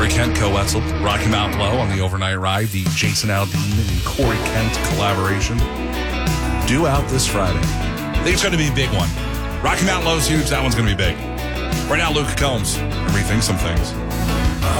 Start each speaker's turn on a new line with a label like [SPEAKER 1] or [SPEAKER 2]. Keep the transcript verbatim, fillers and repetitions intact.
[SPEAKER 1] Corey Kent, co-Wetzel, Rocky Mountain Low on the overnight ride, the Jason Aldean and Corey Kent collaboration, due out this Friday. I think it's going to be a big one. Rocky Mountain Low's huge. That one's going to be big. Right now, Luke Combs, rethink some things.